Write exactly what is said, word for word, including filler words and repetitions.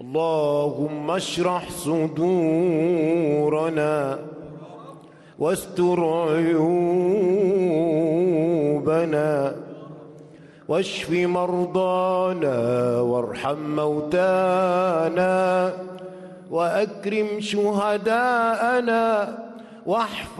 اللهم اشرح صدورنا واستر عيوبنا واشف مرضانا وارحم موتانا وأكرم شهداءنا واحفظ